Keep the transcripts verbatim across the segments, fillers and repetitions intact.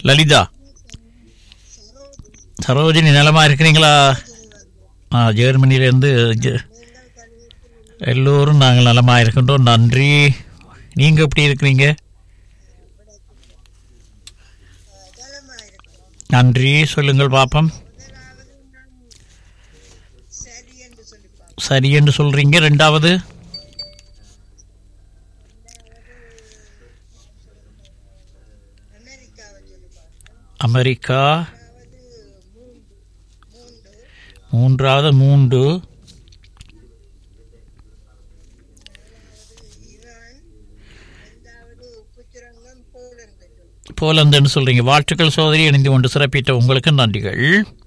லலிதா சரோஜினி நலமா இருக்கிறீங்களா? ஆ, ஜெர்மனியிலேருந்து எல்லோரும் நாங்கள் நலமாக இருக்கின்றோம். நன்றி. நீங்கள் எப்படி இருக்கிறீங்க? நன்றி. சொல்லுங்கள் பாப்பம். சரி என்று சொல்றீங்க. ரெண்டாவது அமெரிக்கா, மூன்றாவது மூன்று, போலந்துன்னு சொல்றீங்க. வாழ்த்துக்கள் சகோதரி, இணைந்து கொண்டு சிறப்பித்த உங்களுக்கு நன்றிகள்.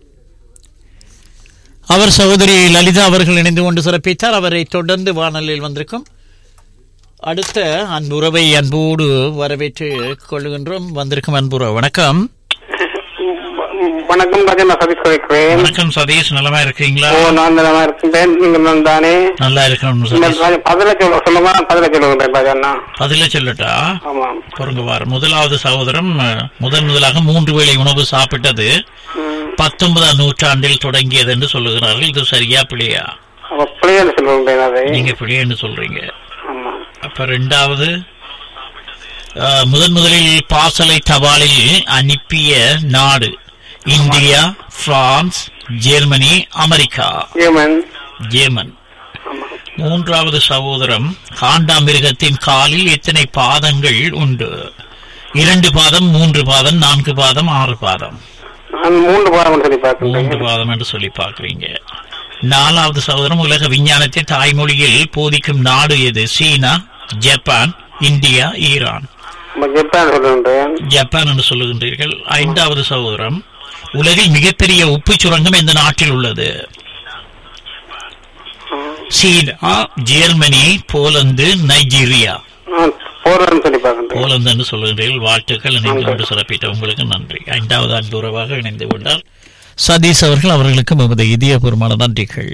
அவர் சகோதரி லலிதா அவர்கள் இணைந்து கொண்டு சிறப்பித்தார். அவரை தொடர்ந்து வானொலியில் வந்திருக்கும் அடுத்த அன்புறவை அன்போடு வரவேற்று கொள்ளுகின்றோம். வந்திருக்கும் அன்புறவு வணக்கம். வணக்கம் ராஜன், நான் சதீஷ் கேட்கிறேன். வணக்கம் சதீஷ், நலமா இருக்கீங்களா? ஓ, நான் நலமா இருக்கின்றேன். நீங்கள் தானே? நல்லா இருக்கணும். பதில சொல்ல சொல்லுங்க. பதில சொல்லுங்க ராஜண்ணா. பதில சொல்லட்டா? ஆமா, பொருங்க வார். முதலாவது சகோதரம் முதன் முதலாக மூன்று வேளை உணவு சாப்பிட்டது பத்தொன்பதாம் நூற்றாண்டில் தொடங்கியது என்று சொல்லுகிறார்கள். இது சரியா பிள்ளையா? பிள்ளைன்னு சொல்லுங்க. நீங்க பிள்ளைன்னு சொல்றீங்க. அப்ப ரெண்டாவது, முதன் முதலில் பாசலை தபாலில் அனுப்பிய நாடு India, France, Germany, America, German. மூன்றாவது சகோதரம், காண்டாமிருகத்தின் காலில் எத்தனை பாதங்கள் உண்டு? இரண்டு பாதம், மூன்று பாதம், நான்கு பாதம், ஆறு பாதம்? மூன்று பாதம் சொல்லி மூன்று பாதம் என்று சொல்லி பார்க்கிறீங்க. நாலாவது சகோதரம், உலக விஞ்ஞானத்தை தாய்மொழியில் போதிக்கும் நாடு எது? சீனா, ஜப்பான், இந்தியா, ஈரான்? ஜப்பான் என்று சொல்லுகின்றீர்கள். ஐந்தாவது சகோதரம், உலகில் மிகப்பெரிய உப்பு சுரங்கம் எந்த நாட்டில் உள்ளது? சீனா, ஜெர்மனி, போலந்து, நைஜீரியா? போலந்து என்று சொல்லுகின்றீர்கள். வாழ்த்துக்கள், இணைந்து கொண்டு சிறப்பித்த உங்களுக்கு நன்றி. ஐந்தாவது அன்புறவாக இணைந்து கொண்டார் சதீஷ் அவர்கள். அவர்களுக்கு நமது இதயபூர்வமான நன்றிகள்.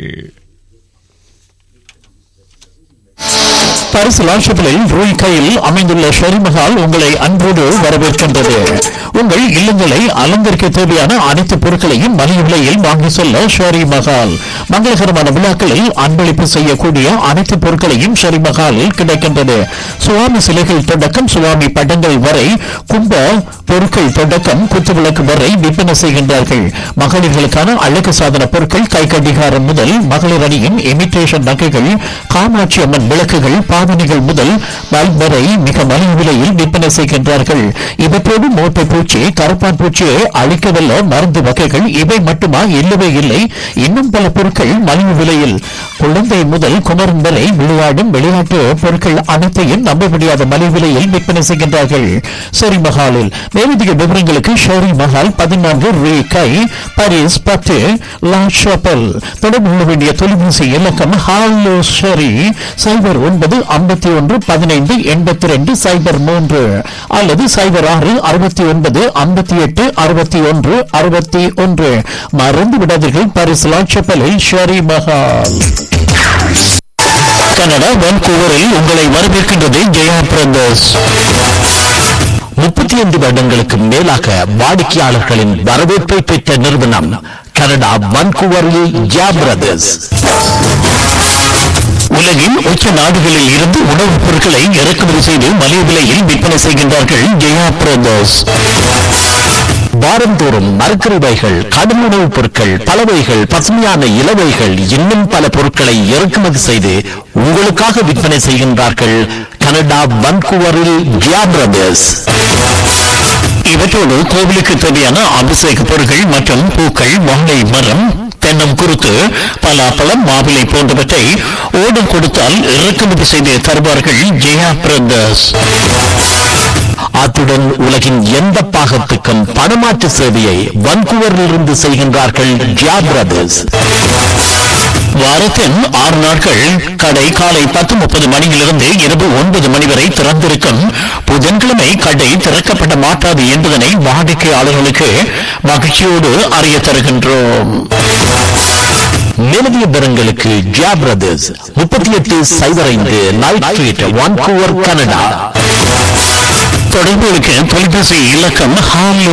பாரிஸ் லாஷப்பிளில் ரூய் கையில் அமைந்துள்ள ஷெரிமஹால் உங்களை அன்போடு வரவேற்கின்றது. உங்கள் இல்லங்களை அலங்கரிக்க தேவையான அனைத்து பொருட்களையும் மலிவு விலையில் வாங்கி செல்ல ஷெரிமஹால். மங்களகரமான விழாக்களில் அன்பளிப்பு செய்யக்கூடிய அனைத்து பொருட்களையும் ஷெரிமஹாலில் கிடைக்கின்றது. சுவாமி சிலைகள் தொடக்கம் சுவாமி படங்கள் வரை, கும்ப பொருட்கள் தொடக்கம் குத்துவிளக்கு வரை விற்பனை செய்கின்றார்கள். மகளிர்களுக்கான அழகு சாதன பொருட்கள், கை கடிகாரம் முதல் மகளிர் அணியின் இமிட்டேஷன் நகைகள், காமாட்சி அம்மன் விளக்குகள், பாவனைகள் முதல் பல்ப் வரை மிக மலிவு விலையில் விற்பனை செய்கின்றார்கள். இவற்றோடு மோட்டை பூச்சி, கருப்பான் பூச்சியை அழிக்கவல்ல மருந்து வகைகள் இவை மட்டுமா? இல்லவே இல்லை, இன்னும் பல பொருட்கள் மலிவு விலையில். குழந்தை முதல் குமரன் வரை விளையாடும் விளையாட்டு பொருட்கள் அனைத்தையும் நம்ப முடியாத மலிவு விலையில் விற்பனை செய்கின்றார்கள் ஷெரி மஹாலில். மேலதிக விவரங்களுக்கு ஷெரி மஹால், பதினான்கு ரூ கை, பாரிஸ் பத்து, லா ஷாப்பல். தொடர்பு கொள்ள வேண்டிய தொலைபேசி இலக்கம் ஹாலோ ஷெரி சைபர் ஒன்பது ஐம்பத்தி ஒன்று பதினைந்து எண்பத்தி ரெண்டு சைபர் மூன்று அல்லது சைபர் ஆறு அறுபத்தி ஒன்பது ஐம்பத்தி எட்டு அறுபத்தி ஒன்று அறுபத்தி ஒன்று. மறந்து விடாதீர்கள், பாரிஸ் லாட்சப்பலில் ஷெரி மஹால். கனடா வான்கூவரில் உங்களை வரவேற்கின்றது ஜெயா பிரதர்ஸ். முப்பத்தி ஐந்து வருடங்களுக்கு மேலாக வாடிக்கையாளர்களின் வரவேற்பை பெற்ற நிறுவனம் கனடா வான்கூவரில் ஜெயா பிரதர்ஸ். உலகின் உச்ச நாடுகளில் இருந்து உணவுப் பொருட்களை இறக்குமதி செய்து மலிவு விலையில் விற்பனை செய்கின்றார்கள் ஜெயா பிரதர்ஸ். வாரந்தோறும் மரக்கறிவைகள், கடும் உணவுப் பொருட்கள், பலவைகள், பசுமையான இலவைகள், இன்னும் பல பொருட்களை இறக்குமதி செய்து உங்களுக்காக விற்பனை செய்கின்றார்கள் கனடா வான்கூவரில் ஜெயா பிரதர்ஸ். இவற்றோடு கோவிலுக்கு தேவையான அபிஷேக பொருட்கள் மற்றும் பூக்கள், வாழை மரம், தென்னம் குருத்து, பலாப்பழம், மாவிலை போன்றவற்றை ஓடம் கொடுத்தால் இறக்குமதி செய்து தருவார்கள் ஜெயா பிரதர்ஸ். அத்துடன் உலகின் எந்த பாகத்துக்கும் பணமாற்று சேவையை வான்கூவரில் இருந்து செய்கின்றார்கள் ஜெயா பிரதர்ஸ். வாரத்தின் ஆறு நாட்கள் கடை காலை பத்து முப்பது மணியிலிருந்து இரவு ஒன்பது மணி வரை திறந்திருக்கும். புதன்கிழமை கடை திறக்கப்பட மாட்டாது என்பதனை வாடிக்கையாளர்களுக்கு மகிழ்ச்சியோடு அறிய தருகின்றோம். மேலதிக விவரங்களுக்கு ஜெயா பிரதர்ஸ், முப்பத்தி எட்டு சைபர் ஐந்து நைட் ஸ்ட்ரீட், வான்கூவர், கனடா. தொடர்புகளுக்கு தொலைபேசி இலக்கம்